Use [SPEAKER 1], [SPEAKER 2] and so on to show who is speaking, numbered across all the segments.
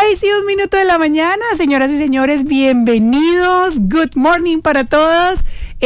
[SPEAKER 1] 6:01 de la mañana, señoras y señores, bienvenidos. Good morning para todos.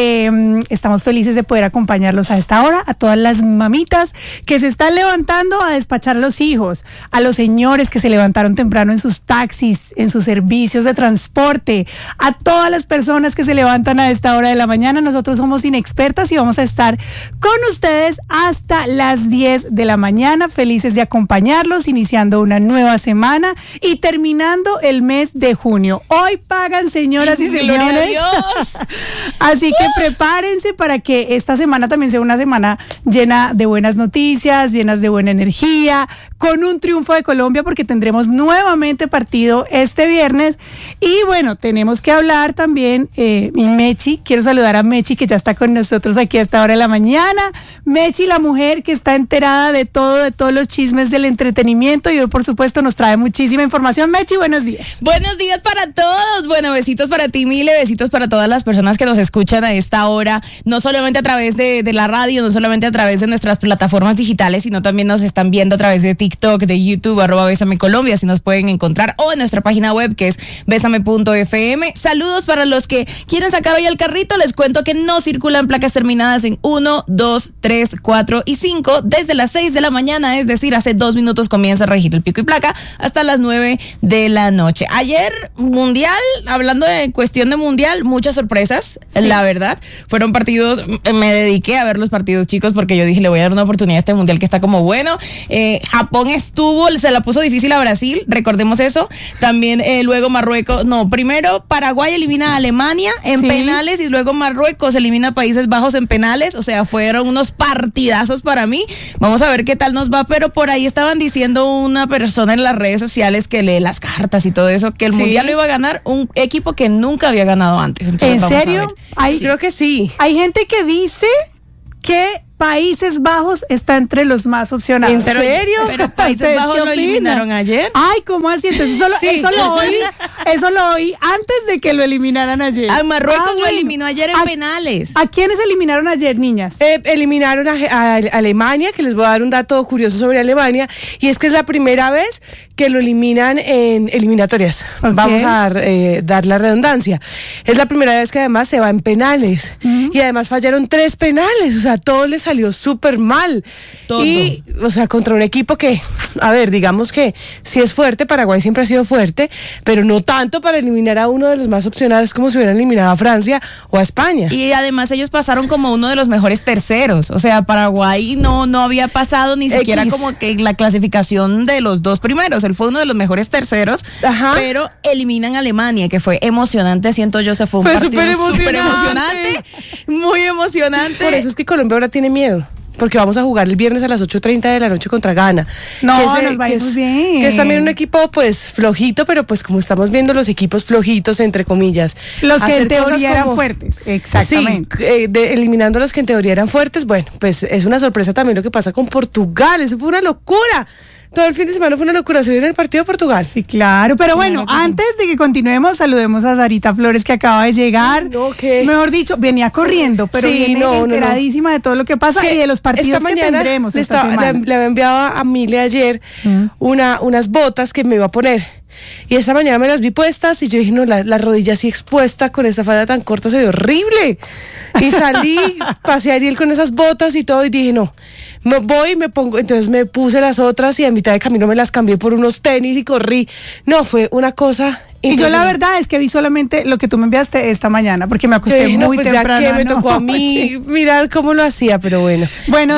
[SPEAKER 1] Estamos felices de poder acompañarlos a esta hora, a todas las mamitas que se están levantando a despachar a los hijos, a los señores que se levantaron temprano en sus taxis, en sus servicios de transporte, a todas las personas que se levantan a esta hora de la mañana. Nosotros somos Inexpertas y vamos a estar con ustedes hasta las 10 de la mañana, felices de acompañarlos, iniciando una nueva semana y terminando el mes de junio. Hoy pagan, señoras y señores.
[SPEAKER 2] ¡Gloria a Dios!
[SPEAKER 1] Así que prepárense para que esta semana también sea una semana llena de buenas noticias, llenas de buena energía, con un triunfo de Colombia, porque tendremos nuevamente partido este viernes. Y bueno, tenemos que hablar también, mi Mechi, quiero saludar a Mechi, que ya está con nosotros aquí a esta hora de la mañana. Mechi, la mujer que está enterada de todos los chismes del entretenimiento, y hoy por supuesto nos trae muchísima información. Mechi, buenos días.
[SPEAKER 2] Buenos días para todos. Bueno, besitos para ti, Mile, besitos para todas las personas que nos escuchan a esta hora, no solamente a través de la radio, no solamente a través de nuestras plataformas digitales, sino también nos están viendo a través de TikTok, de YouTube, @BésameColombia, así nos pueden encontrar, o en nuestra página web que es besame.fm. Saludos para los que quieren sacar hoy el carrito. Les cuento que no circulan placas terminadas en 1, 2, 3, 4 y 5 desde las 6 de la mañana, es decir, hace 2 minutos comienza a regir el pico y placa hasta las 9 de la noche. Ayer, mundial, hablando de cuestión de mundial, muchas sorpresas, sí. La verdad, fueron partidos, me dediqué a ver los partidos, chicos, porque yo dije, le voy a dar una oportunidad a este mundial que está como bueno. Japón se la puso difícil a Brasil, recordemos eso. También luego Marruecos, primero Paraguay elimina a Alemania en penales, y luego Marruecos elimina a Países Bajos en penales. O sea, fueron unos partidazos para mí. Vamos a ver qué tal nos va, pero por ahí estaban diciendo una persona en las redes sociales que lee las cartas y todo eso, que el mundial lo iba a ganar un equipo que nunca había ganado antes. Entonces,
[SPEAKER 1] ¿en serio?
[SPEAKER 3] Creo que sí.
[SPEAKER 1] Hay gente que dice que Países Bajos está entre los más opcionados.
[SPEAKER 3] ¿En serio?
[SPEAKER 2] Pero Países Bajos lo eliminaron ayer.
[SPEAKER 1] Ay, ¿cómo así? Entonces eso lo oí antes de que lo eliminaran ayer.
[SPEAKER 2] A Marruecos lo eliminó ayer en penales.
[SPEAKER 1] ¿A quiénes eliminaron ayer, niñas?
[SPEAKER 3] Eliminaron a Alemania, que les voy a dar un dato curioso sobre Alemania, y es que es la primera vez que lo eliminan en eliminatorias. Okay. Vamos a dar la redundancia. Es la primera vez que además se va en penales. Uh-huh. Y además fallaron 3 penales. O sea, todo les salió súper mal. Todo. Y, o sea, contra un equipo que, a ver, digamos que sí es fuerte, Paraguay siempre ha sido fuerte, pero no tanto para eliminar a uno de los más opcionados como si hubieran eliminado a Francia o a España.
[SPEAKER 2] Y además ellos pasaron como uno de los mejores terceros. O sea, Paraguay no había pasado ni siquiera como que la clasificación de los 2 primeros. Él fue uno de los mejores terceros. Ajá. Pero eliminan a Alemania, que fue emocionante, siento yo, se fue un partido súper emocionante, muy emocionante.
[SPEAKER 3] Por eso es que Colombia ahora tiene miedo, porque vamos a jugar el viernes a las 8:30 de la noche contra Ghana.
[SPEAKER 1] Nos va muy bien.
[SPEAKER 3] Que es también un equipo pues flojito, pero pues como estamos viendo los equipos flojitos, entre comillas.
[SPEAKER 1] Los que en teoría eran fuertes, exactamente.
[SPEAKER 3] Sí, eliminando los que en teoría eran fuertes. Bueno, pues es una sorpresa también lo que pasa con Portugal, eso fue una locura. Todo el fin de semana fue una locura. ¿Se vieron el partido de Portugal?
[SPEAKER 1] Sí, claro. Pero bueno, antes de que continuemos, saludemos a Sarita Flores, que acaba de llegar. Mejor dicho, venía corriendo, pero viene enteradísima de todo lo que pasa y de los partidos que tendremos esta semana.
[SPEAKER 3] Le había enviado a Mile ayer unas botas que me iba a poner. Y esta mañana me las vi puestas y yo dije, no, la rodilla así expuesta con esta falda tan corta se ve horrible. Y salí, pasé a Ariel con esas botas y todo, y dije, no, me pongo, entonces me puse las otras y a mitad de camino me las cambié por unos tenis y corrí. No, fue una cosa.
[SPEAKER 1] Y yo la verdad es que vi solamente lo que tú me enviaste esta mañana, porque me acosté muy temprano.
[SPEAKER 3] Ya que me tocó a mí mirar cómo lo hacía, pero bueno.
[SPEAKER 1] Bueno,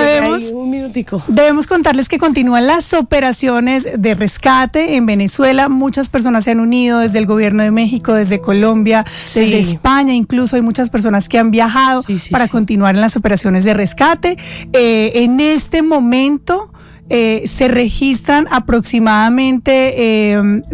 [SPEAKER 1] debemos contarles que continúan las operaciones de rescate en Venezuela. Muchas personas se han unido desde el gobierno de México, desde Colombia, desde España, incluso hay muchas personas que han viajado para continuar en las operaciones de rescate. En este momento se registran aproximadamente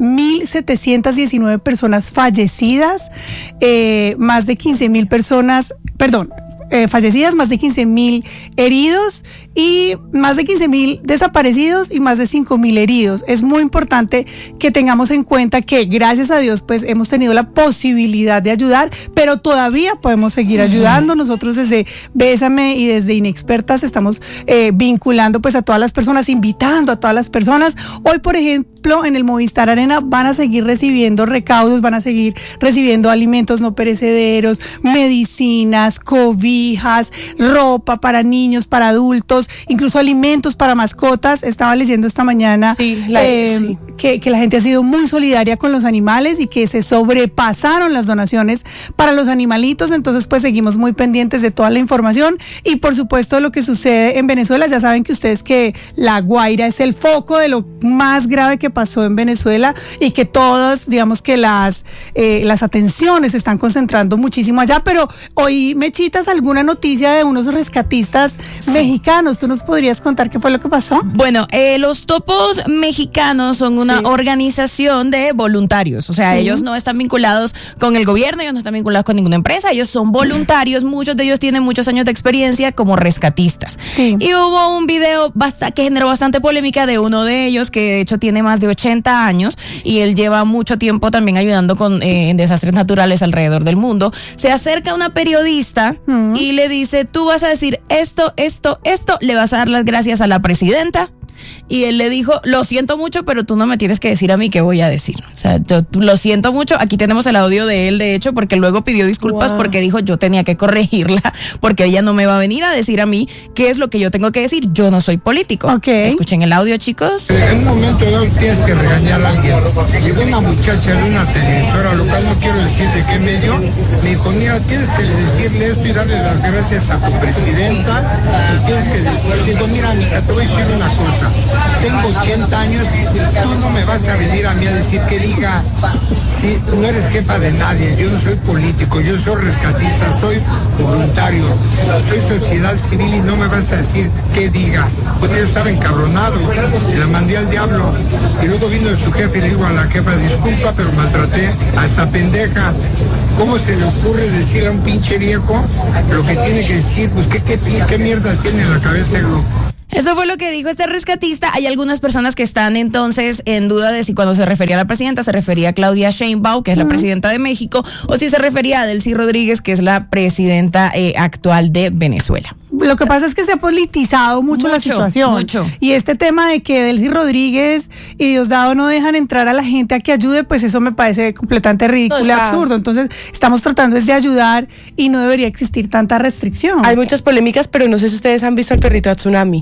[SPEAKER 1] 1.719 personas fallecidas, más de 15,000 personas, fallecidas, más de 15,000 heridos y más de 15,000 desaparecidos y más de 5,000 heridos. Es muy importante que tengamos en cuenta que gracias a Dios pues hemos tenido la posibilidad de ayudar, pero todavía podemos seguir ayudando. Nosotros desde Bésame y desde Inexpertas estamos vinculando pues a todas las personas, invitando a todas las personas. Hoy, por ejemplo, ejemplo, en el Movistar Arena van a seguir recibiendo recaudos, van a seguir recibiendo alimentos no perecederos, medicinas, cobijas, ropa para niños, para adultos, incluso alimentos para mascotas. Estaba leyendo esta mañana que la gente ha sido muy solidaria con los animales y que se sobrepasaron las donaciones para los animalitos. Entonces, pues seguimos muy pendientes de toda la información y por supuesto lo que sucede en Venezuela. Ya saben que ustedes que La Guaira es el foco de lo más grave que pasó en Venezuela y que todos, digamos que las atenciones se están concentrando muchísimo allá. Pero hoy, Mechitas, alguna noticia de unos rescatistas mexicanos. ¿Tú nos podrías contar qué fue lo que pasó?
[SPEAKER 2] Bueno, los Topos Mexicanos son una organización de voluntarios, o sea, ellos no están vinculados con el gobierno, ellos no están vinculados con ninguna empresa, ellos son voluntarios, muchos de ellos tienen muchos años de experiencia como rescatistas. Y hubo un video que generó bastante polémica de uno de ellos, que de hecho tiene más de 80 años y él lleva mucho tiempo también ayudando en desastres naturales alrededor del mundo. Se acerca una periodista y le dice, tú vas a decir esto, le vas a dar las gracias a la presidenta. Y él le dijo, lo siento mucho, pero tú no me tienes que decir a mí qué voy a decir. O sea, yo lo siento mucho. Aquí tenemos el audio de él, de hecho, porque luego pidió disculpas porque dijo, yo tenía que corregirla, porque ella no me va a venir a decir a mí qué es lo que yo tengo que decir. Yo no soy político. Escuchen el audio, chicos.
[SPEAKER 4] En un momento dado tienes que regañar a alguien. Llegó una muchacha de una televisora local, no quiero decir de qué medio, me dijo, mira, tienes que decirle esto y darle las gracias a tu presidenta. Y tienes que decirle, digo, mira, amiga, te voy a decir una cosa. Tengo 80 años, tú no me vas a venir a mí a decir que diga, sí, no eres jefa de nadie, yo no soy político, yo soy rescatista, soy voluntario, soy sociedad civil y no me vas a decir que diga. Pues yo estaba encabronado, la mandé al diablo y luego vino su jefe y le digo a la jefa, disculpa, pero maltraté a esta pendeja. ¿Cómo se le ocurre decir a un pinche viejo lo que tiene que decir? Pues qué mierda tiene en la cabeza,
[SPEAKER 2] Eso fue lo que dijo este rescatista. Hay algunas personas que están entonces en duda de si cuando se refería a la presidenta se refería a Claudia Sheinbaum, que es la presidenta de México, o si se refería a Delcy Rodríguez, que es la presidenta actual de Venezuela.
[SPEAKER 1] Lo que pasa es que se ha politizado mucho la situación. Y este tema de que Delcy Rodríguez y Diosdado no dejan entrar a la gente a que ayude, pues eso me parece completamente ridículo y absurdo. Entonces, estamos tratando de ayudar y no debería existir tanta restricción.
[SPEAKER 3] Hay muchas polémicas, pero no sé si ustedes han visto al perrito a Tsunami.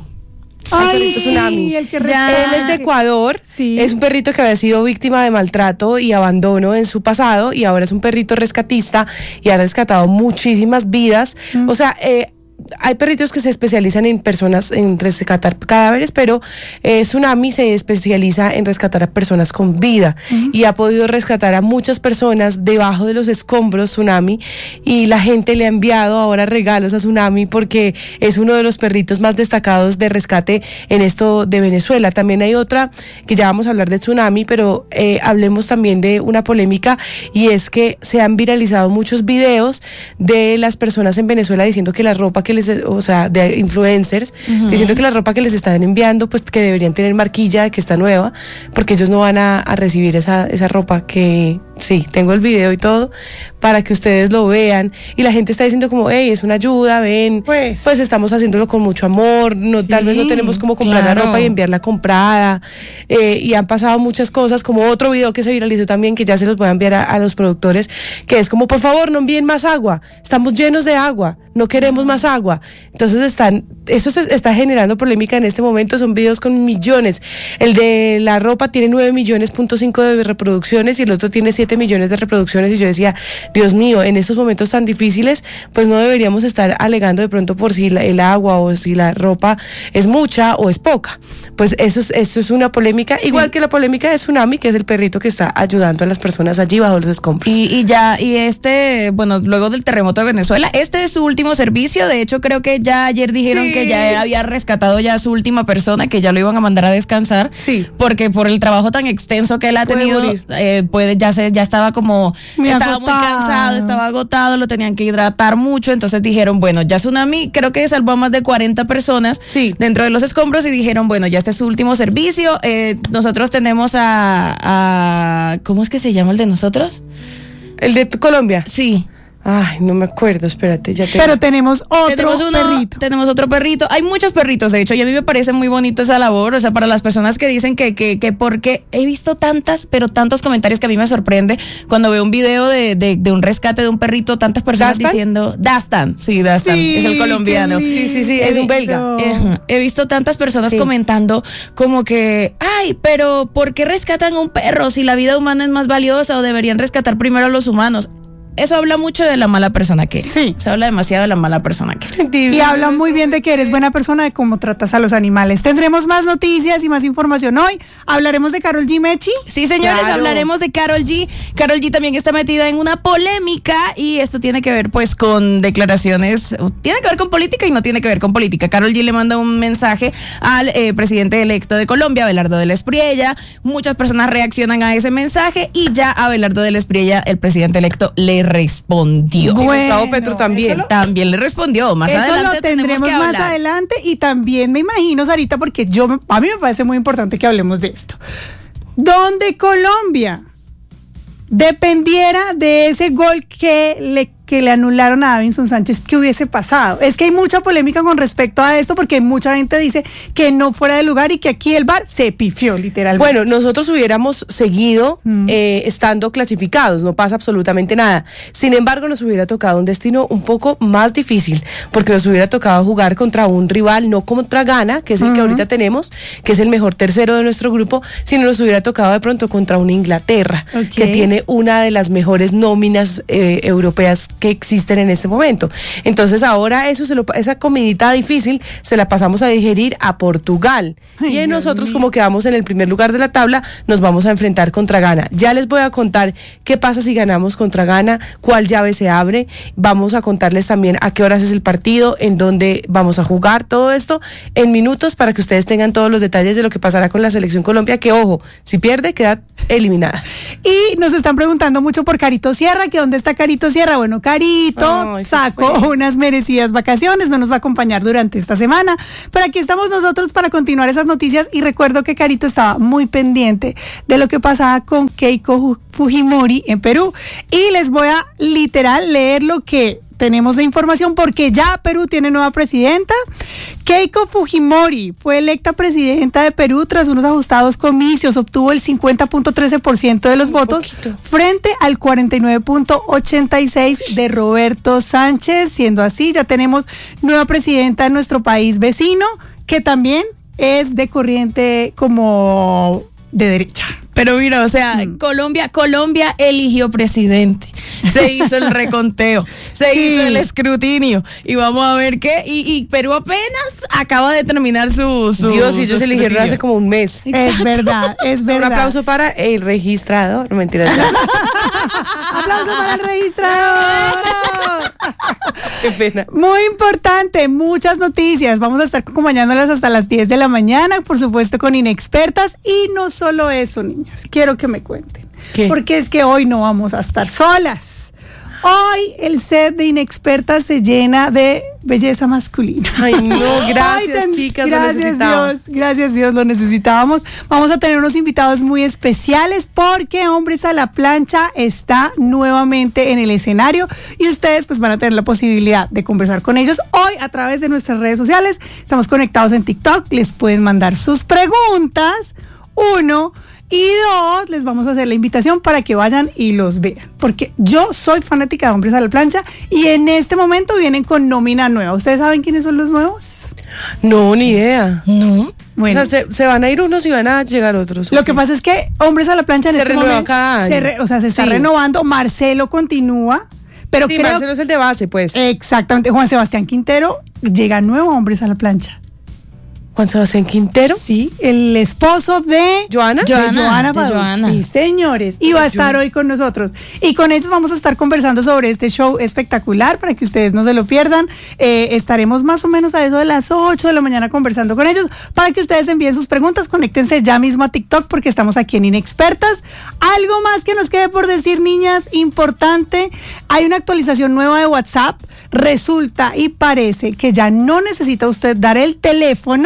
[SPEAKER 1] Tsunami.
[SPEAKER 3] Él es de Ecuador, es un perrito que había sido víctima de maltrato y abandono en su pasado y ahora es un perrito rescatista y ha rescatado muchísimas vidas. O sea, hay perritos que se especializan en rescatar cadáveres, pero Tsunami se especializa en rescatar a personas con vida y ha podido rescatar a muchas personas debajo de los escombros Tsunami, y la gente le ha enviado ahora regalos a Tsunami porque es uno de los perritos más destacados de rescate en esto de Venezuela. También hay otra que ya vamos a hablar de Tsunami, pero hablemos también de una polémica, y es que se han viralizado muchos videos de las personas en Venezuela diciendo que la ropa que de influencers, diciendo que la ropa que les están enviando, pues que deberían tener marquilla de que está nueva, porque ellos no van a recibir esa ropa. Que sí, tengo el video y todo para que ustedes lo vean, y la gente está diciendo como, hey, es una ayuda, ven, pues estamos haciéndolo con mucho amor, tal vez no tenemos como comprar la ropa y enviarla comprada, y han pasado muchas cosas, como otro video que se viralizó también, que ya se los voy a enviar a los productores, que es como, por favor, no envíen más agua, estamos llenos de agua, no queremos más agua. Entonces eso se está generando polémica en este momento. Son videos con millones. El de la ropa tiene 9.5 millones de reproducciones y el otro tiene 7 millones de reproducciones, y yo decía, Dios mío, en estos momentos tan difíciles, pues no deberíamos estar alegando de pronto por si el agua o si la ropa es mucha o es poca. Pues eso es una polémica, igual que la polémica de Tsunami, que es el perrito que está ayudando a las personas allí bajo los escombros.
[SPEAKER 2] Bueno, luego del terremoto de Venezuela, este es su último servicio. De hecho, creo que ya ayer dijeron que ya había rescatado ya a su última persona, que ya lo iban a mandar a descansar, porque por el trabajo tan extenso que él ha tenido, ya estaba como, estaba muy cansado, estaba agotado, lo tenían que hidratar mucho. Entonces dijeron, bueno, ya Tsunami creo que salvó a más de 40 personas dentro de los escombros, y dijeron, bueno, ya este es su último servicio. Nosotros tenemos a ¿cómo es que se llama el de nosotros?
[SPEAKER 3] ¿El de Colombia?
[SPEAKER 2] Sí.
[SPEAKER 3] Ay, no me acuerdo, espérate, ya te...
[SPEAKER 1] Pero tenemos perrito.
[SPEAKER 2] Tenemos otro perrito. Hay muchos perritos, de hecho, y a mí me parece muy bonita esa labor, o sea, para las personas que dicen que porque he visto tantos comentarios que a mí me sorprende cuando veo un video de un rescate de un perrito, tantas personas diciendo, Dastan, sí, es el colombiano.
[SPEAKER 3] Sí, es un belga.
[SPEAKER 2] He visto tantas personas comentando como que, ay, pero ¿por qué rescatan a un perro si la vida humana es más valiosa o deberían rescatar primero a los humanos? Eso habla mucho de la mala persona que eres. Sí. Se habla demasiado de la mala persona que eres.
[SPEAKER 1] Y habla muy bien de que eres buena persona, de cómo tratas a los animales. Tendremos más noticias y más información hoy. ¿Hablaremos de Karol G, Mechi?
[SPEAKER 2] Sí, señores, hablaremos de Karol G. Karol G también está metida en una polémica y esto tiene que ver pues con declaraciones, tiene que ver con política y no tiene que ver con política. Karol G le manda un mensaje al presidente electo de Colombia, Abelardo del Espriella. Muchas personas reaccionan a ese mensaje y ya Abelardo del Espriella, el presidente electo, le respondió.
[SPEAKER 3] Bueno, Gustavo Petro también.
[SPEAKER 2] También le respondió. Más adelante
[SPEAKER 1] lo tendremos
[SPEAKER 2] que
[SPEAKER 1] más
[SPEAKER 2] hablar.
[SPEAKER 1] adelante y también me imagino, Sarita, porque a mí me parece muy importante que hablemos de esto. Donde Colombia dependiera de ese gol que le anularon a Davinson Sánchez, ¿qué hubiese pasado? Es que hay mucha polémica con respecto a esto porque mucha gente dice que no fuera de lugar y que aquí el VAR se pifió literalmente.
[SPEAKER 3] Bueno, nosotros hubiéramos seguido estando clasificados, no pasa absolutamente nada. Sin embargo, nos hubiera tocado un destino un poco más difícil, porque nos hubiera tocado jugar contra un rival, no contra Ghana, que es el que ahorita tenemos, que es el mejor tercero de nuestro grupo, sino nos hubiera tocado de pronto contra una Inglaterra, que tiene una de las mejores nóminas europeas que existen en este momento. Entonces ahora esa comidita difícil se la pasamos a digerir a Portugal. Ay, y nosotros, como quedamos en el primer lugar de la tabla, nos vamos a enfrentar contra Ghana. Ya les voy a contar qué pasa si ganamos contra Ghana, cuál llave se abre. Vamos a contarles también a qué horas es el partido, en dónde vamos a jugar, todo esto en minutos para que ustedes tengan todos los detalles de lo que pasará con la selección Colombia, que ojo, si pierde queda eliminada.
[SPEAKER 1] Y nos están preguntando mucho por Carito Sierra, que dónde está Carito Sierra. Bueno, Carito sacó unas merecidas vacaciones, no nos va a acompañar durante esta semana, pero aquí estamos nosotros para continuar esas noticias y recuerdo que Carito estaba muy pendiente de lo que pasaba con Keiko Fujimori en Perú y les voy a literal leer lo que tenemos de información porque ya Perú tiene nueva presidenta. Keiko Fujimori fue electa presidenta de Perú tras unos ajustados comicios. Obtuvo el 50.13% de los votos frente al 49.86% de Roberto Sánchez. Siendo así, ya tenemos nueva presidenta en nuestro país vecino, que también es de corriente como de derecha.
[SPEAKER 2] Pero mira, o sea, Colombia eligió presidente, se hizo el reconteo, se hizo el escrutinio y vamos a ver qué, y Perú apenas acaba de terminar su
[SPEAKER 3] Dios, y ellos eligieron hace como un mes.
[SPEAKER 1] Exacto. Es verdad.
[SPEAKER 3] Un aplauso para el registrador, no mentiras.
[SPEAKER 1] Aplauso para el registrador.
[SPEAKER 3] Qué pena.
[SPEAKER 1] Muy importante, muchas noticias. Vamos a estar acompañándolas hasta las 10 de la mañana, por supuesto con Inexpertas. Y no solo eso, niñas, quiero que me cuenten.
[SPEAKER 3] ¿Qué?
[SPEAKER 1] Porque es que hoy no vamos a estar solas. Hoy el set de Inexpertas se llena de belleza masculina.
[SPEAKER 3] Ay, no, gracias, chicas,
[SPEAKER 1] gracias
[SPEAKER 3] lo necesitábamos.
[SPEAKER 1] Gracias Dios, lo necesitábamos. Vamos a tener unos invitados muy especiales porque Hombres a la Plancha está nuevamente en el escenario y ustedes pues van a tener la posibilidad de conversar con ellos hoy a través de nuestras redes sociales. Estamos conectados en TikTok, les pueden mandar sus preguntas. 1 y 2, les vamos a hacer la invitación para que vayan y los vean, porque yo soy fanática de Hombres a la Plancha y en este momento vienen con nómina nueva. ¿Ustedes saben quiénes son los nuevos?
[SPEAKER 3] No, ni idea.
[SPEAKER 2] No.
[SPEAKER 1] Bueno,
[SPEAKER 3] o sea, se van a ir unos y van a llegar otros.
[SPEAKER 1] Lo que pasa es que Hombres a la Plancha en
[SPEAKER 3] se
[SPEAKER 1] este
[SPEAKER 3] renueva
[SPEAKER 1] momento
[SPEAKER 3] cada año.
[SPEAKER 1] se está renovando. Marcelo continúa, pero
[SPEAKER 3] sí,
[SPEAKER 1] creo
[SPEAKER 3] Marcelo es el de base, pues.
[SPEAKER 1] Exactamente. Juan Sebastián Quintero llega nuevo a Hombres a la Plancha.
[SPEAKER 3] Juan Sebastián Quintero.
[SPEAKER 1] Sí, el esposo de
[SPEAKER 3] Joana
[SPEAKER 1] Padua. Sí, señores. Y va a estar hoy con nosotros. Y con ellos vamos a estar conversando sobre este show espectacular para que ustedes no se lo pierdan. Estaremos más o menos a eso de las 8 de la mañana conversando con ellos para que ustedes envíen sus preguntas. Conéctense ya mismo a TikTok porque estamos aquí en Inexpertas. Algo más que nos quede por decir, niñas, importante. Hay una actualización nueva de WhatsApp. Resulta y parece que ya no necesita usted dar el teléfono,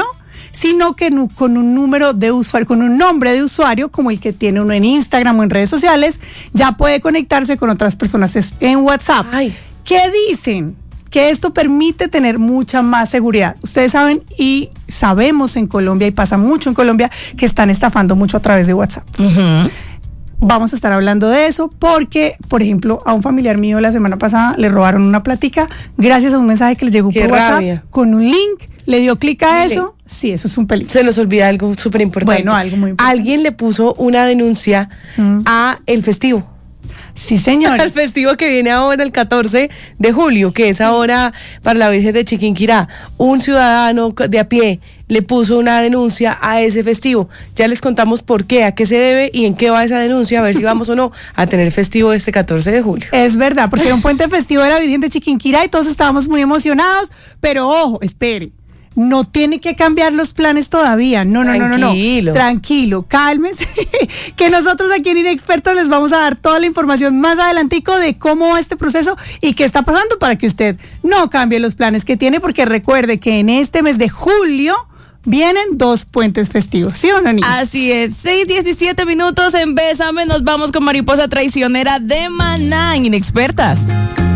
[SPEAKER 1] sino que con un número de usuario, con un nombre de usuario como el que tiene uno en Instagram o en redes sociales, ya puede conectarse con otras personas en WhatsApp. ¿Qué dicen? Que esto permite tener mucha más seguridad. Ustedes saben y sabemos en Colombia, y pasa mucho en Colombia, que están estafando mucho a través de WhatsApp. Vamos a estar hablando de eso porque, por ejemplo, a un familiar mío la semana pasada le robaron una plática gracias a un mensaje que les llegó por WhatsApp con un link, le dio clic a eso. Sí, eso es un peligro.
[SPEAKER 3] Se nos olvida algo súper importante.
[SPEAKER 1] Bueno, algo muy importante.
[SPEAKER 3] Alguien le puso una denuncia a el festivo.
[SPEAKER 1] Sí, señores.
[SPEAKER 3] Al festivo que viene ahora el 14 de julio, que es ahora para la Virgen de Chiquinquirá. Un ciudadano de a pie le puso una denuncia a ese festivo. Ya les contamos por qué, a qué se debe y en qué va esa denuncia, a ver si vamos o no a tener festivo este 14 de julio.
[SPEAKER 1] Es verdad, porque era un puente festivo de la Virgen de Chiquinquirá y todos estábamos muy emocionados, pero ojo, espere. No tiene que cambiar los planes todavía. No. Tranquilo, cálmese. Que nosotros aquí en Inexpertos les vamos a dar toda la información más adelantico de cómo va este proceso y qué está pasando para que usted no cambie los planes que tiene, porque recuerde que en este mes de julio vienen 2 puentes festivos, ¿sí o no, niña?
[SPEAKER 2] Así es, 6:17 minutos en Bésame, nos vamos con Mariposa Traicionera de Maná en Inexpertas.